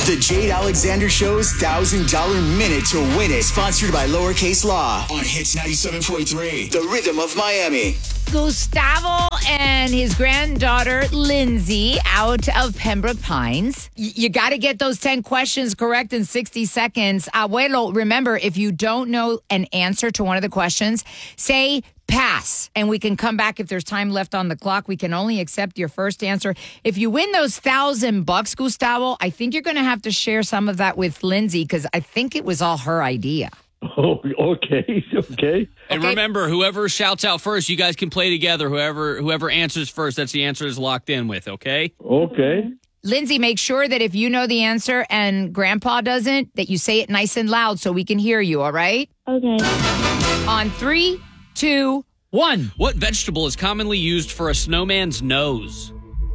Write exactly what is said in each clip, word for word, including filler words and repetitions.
The Jade Alexander Show's one thousand dollars Minute to Win It. Sponsored by Lowercase Law on Hits ninety-seven point three. The Rhythm of Miami. Gustavo and his granddaughter, Lindsay, out of Pembroke Pines. Y- you got to get those ten questions correct in sixty seconds. Abuelo, remember, if you don't know an answer to one of the questions, say pass, and we can come back if there's time left on the clock. We can only accept your first answer. If you win those thousand bucks, Gustavo, I think you're going to have to share some of that with Lindsay because I think it was all her idea. Oh, okay, okay. And Okay. remember, whoever shouts out first, you guys can play together. Whoever whoever answers first, that's the answer is locked in with, okay? Okay. Lindsay, make sure that if you know the answer and Grandpa doesn't, that you say it nice and loud so we can hear you, all right? Okay. On three, two, one. What vegetable is commonly used for a snowman's nose?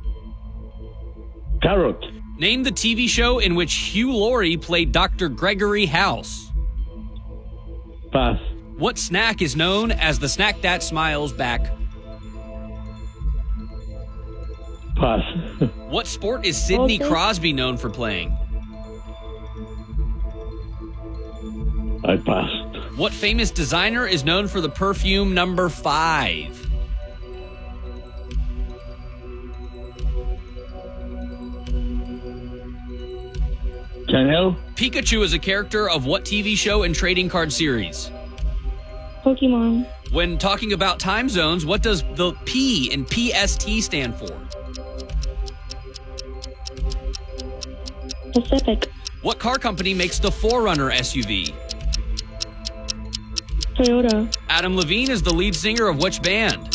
Carrot. Name the T V show in which Hugh Laurie played Doctor Gregory House. Pass. What snack is known as the snack that smiles back? Pass. What sport is Sidney Okay. Crosby known for playing? I passed. What famous designer is known for the perfume number five? Chanel. Pikachu is a character of what T V show and trading card series? Pokemon. When talking about time zones, what does the P in P S T stand for? Pacific. What car company makes the four runner S U V? Toyota. Adam Levine is the lead singer of which band?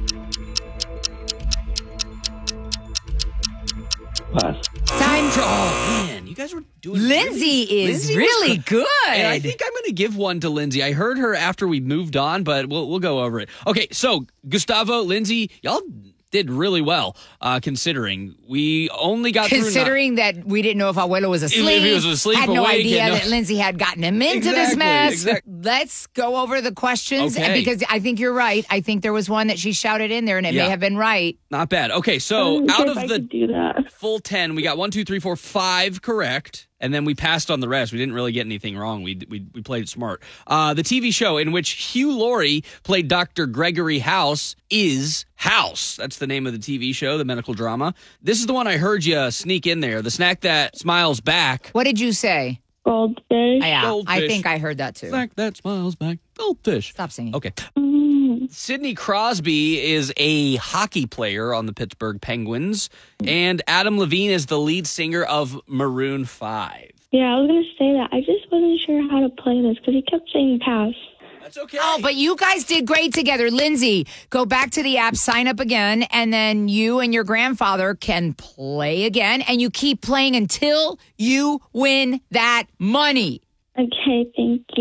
Pass. Time to... Oh, man, you guys were doing Lindsay really- is Lindsay was really good. good. And I think I'm going to give one to Lindsay. I heard her after we moved on, but we'll we'll go over it. Okay, so Gustavo, Lindsay, y'all did really well, uh, considering we only got Considering that we didn't know if Abuelo was asleep, If he was asleep, had no awake, idea and no- that Lindsay had gotten him into this Exactly, mess. exactly. Let's go over the questions Okay. because I think you're right. I think there was one that she shouted in there, and it Yeah. may have been right. not bad. Okay, I so wasn't out sure of if I the could do that. full ten, we got one, two, three, four, five correct, and then we passed on the rest. We didn't really get anything wrong. We we, we played it smart. Uh, the T V show in which Hugh Laurie played Doctor Gregory House is House. That's the name of the T V show, the medical drama. This is the one I heard you sneak in there. The snack that smiles back. What did you say? Goldfish. Yeah, I Goldfish. think I heard that too. Snack that smiles back. Goldfish. Stop singing. Okay. Mm. Sidney Crosby is a hockey player on the Pittsburgh Penguins, and Adam Levine is the lead singer of Maroon five. Yeah, I was going to say that. I just wasn't sure how to play this because he kept saying pass. That's okay. Oh, but you guys did great together. Lindsay, go back to the app, sign up again, and then you and your grandfather can play again, and you keep playing until you win that money. Okay, thank you.